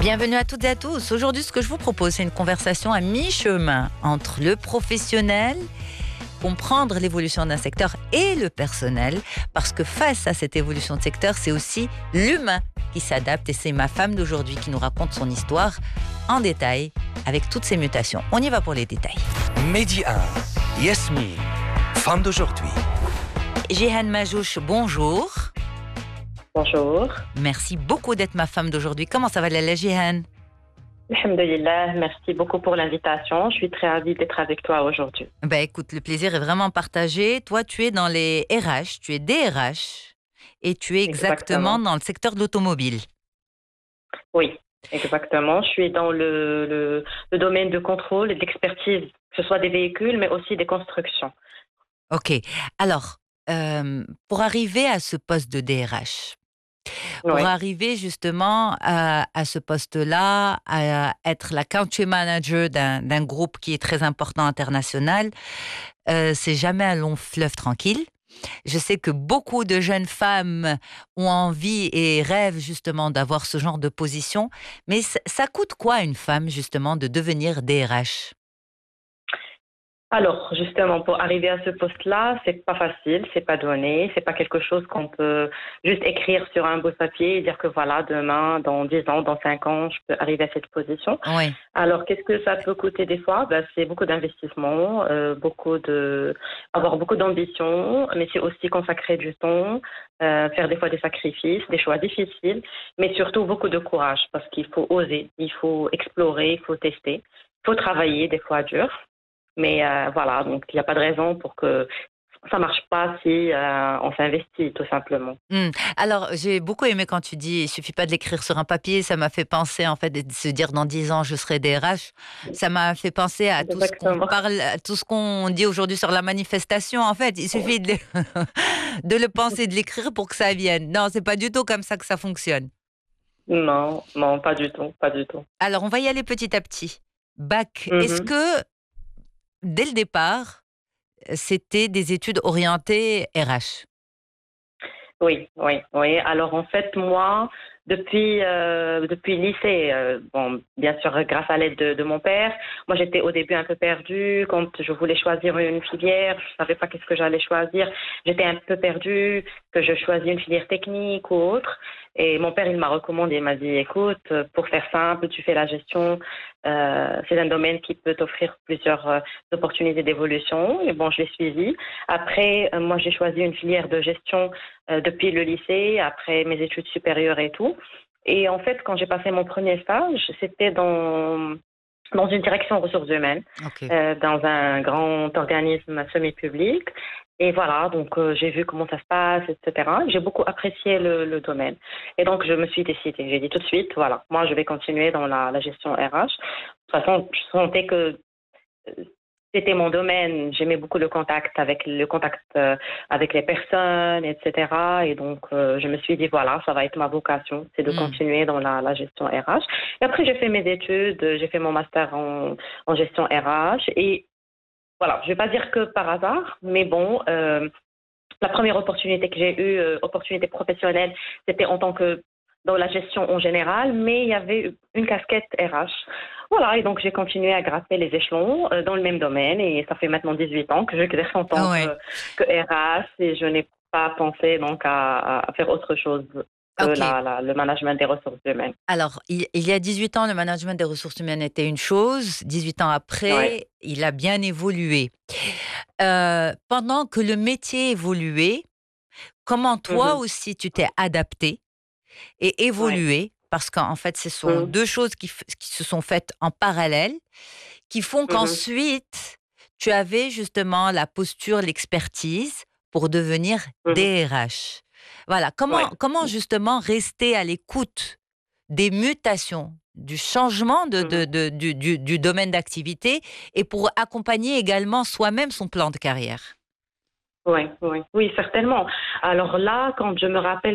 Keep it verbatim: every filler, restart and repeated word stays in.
Bienvenue à toutes et à tous. Aujourd'hui, ce que je vous propose, c'est une conversation à mi-chemin entre le professionnel, comprendre l'évolution d'un secteur, et le personnel, parce que face à cette évolution de secteur, c'est aussi l'humain qui s'adapte, et c'est ma femme d'aujourd'hui qui nous raconte son histoire en détail, avec toutes ses mutations. On y va pour les détails. Mehdi un, Yasmine, femme d'aujourd'hui. Jihan Majouch, bonjour. Bonjour. Merci beaucoup d'être ma femme d'aujourd'hui. Comment ça va, Lala Jihan? Alhamdulillah, merci beaucoup pour l'invitation. Je suis très ravie d'être avec toi aujourd'hui. Ben écoute, le plaisir est vraiment partagé. Toi, tu es dans les R H, tu es D R H et tu es exactement, exactement dans le secteur de l'automobile. Oui, exactement. Je suis dans le, le, le domaine de contrôle et d'expertise, que ce soit des véhicules, mais aussi des constructions. Ok. Alors, euh, pour arriver à ce poste de D R H, pour oui. arriver justement à, à ce poste-là, à être la country manager d'un, d'un groupe qui est très important international, euh, c'est jamais un long fleuve tranquille. Je sais que beaucoup de jeunes femmes ont envie et rêvent justement d'avoir ce genre de position, mais ça, ça coûte quoi à une femme justement de devenir D R H ? Alors, justement, pour arriver à ce poste-là, c'est pas facile, c'est pas donné, c'est pas quelque chose qu'on peut juste écrire sur un bout de papier et dire que voilà, demain, dans dix ans, dans cinq ans, je peux arriver à cette position. Oui. Alors, qu'est-ce que ça peut coûter des fois? Ben, c'est beaucoup d'investissement, euh, beaucoup de, avoir beaucoup d'ambition, mais c'est aussi consacrer du temps, euh, faire des fois des sacrifices, des choix difficiles, mais surtout beaucoup de courage parce qu'il faut oser, il faut explorer, il faut tester, il faut travailler des fois dur. Mais euh, voilà, donc il n'y a pas de raison pour que ça ne marche pas si euh, on s'investit, tout simplement. Mmh. Alors, j'ai beaucoup aimé quand tu dis « il ne suffit pas de l'écrire sur un papier », ça m'a fait penser, en fait, de se dire « dans dix ans, je serai D R H ». Ça m'a fait penser à tout ce qu'on parle, à tout ce qu'on dit aujourd'hui sur la manifestation. En fait, il suffit de, de le penser, de l'écrire pour que ça vienne. Non, ce n'est pas du tout comme ça que ça fonctionne. Non, non, pas du tout, pas du tout. Alors, on va y aller petit à petit. Bac, mm-hmm. Est-ce que dès le départ, c'était des études orientées R H? Oui, oui, oui. Alors en fait, moi, depuis euh, depuis le lycée, euh, bon, bien sûr, grâce à l'aide de, de mon père, moi j'étais au début un peu perdue quand je voulais choisir une filière, je savais pas qu'est-ce que j'allais choisir. J'étais un peu perdue, que je choisis une filière technique ou autre. Et mon père, il m'a recommandé, il m'a dit, écoute, pour faire simple, tu fais la gestion, euh, c'est un domaine qui peut t'offrir plusieurs euh, opportunités d'évolution. Et bon, je l'ai suivi. Après, euh, moi, j'ai choisi une filière de gestion euh, depuis le lycée, après mes études supérieures et tout. Et en fait, quand j'ai passé mon premier stage, c'était dans... dans une direction ressources humaines, okay. euh, dans un grand organisme semi-public. Et voilà, donc euh, j'ai vu comment ça se passe, et cetera. J'ai beaucoup apprécié le, le domaine. Et donc, je me suis décidée. J'ai dit tout de suite, voilà, moi, je vais continuer dans la, la gestion R H. De toute façon, je sentais que c'était mon domaine. J'aimais beaucoup le contact avec le contact euh, avec les personnes, et cetera. Et donc, euh, je me suis dit, voilà, ça va être ma vocation, c'est de mmh. continuer dans la, la gestion R H. Et après, j'ai fait mes études, j'ai fait mon master en, en gestion R H. Et voilà, je ne vais pas dire que par hasard, mais bon, euh, la première opportunité que j'ai eue, euh, opportunité professionnelle, c'était en tant que dans la gestion en général, mais il y avait une casquette R H. Voilà, et donc j'ai continué à grimper les échelons euh, dans le même domaine, et ça fait maintenant dix-huit ans que j'exerce en tant ouais. que, que R H, et je n'ai pas pensé donc à, à faire autre chose que okay. la, la, le management des ressources humaines. Alors, il, il y a dix-huit ans, le management des ressources humaines était une chose. dix-huit ans après, ouais. il a bien évolué. Euh, pendant que le métier évoluait, comment toi mm-hmm. aussi tu t'es adapté et évolué, ouais. parce qu'en fait, ce sont mm-hmm. deux choses qui, f- qui se sont faites en parallèle, qui font qu'ensuite, mm-hmm. tu avais justement la posture, l'expertise pour devenir mm-hmm. D R H. Voilà, comment, ouais. comment justement rester à l'écoute des mutations, du changement de, de, de, du, du, du domaine d'activité, et pour accompagner également soi-même son plan de carrière? Oui, oui, oui, certainement. Alors là, quand je me rappelle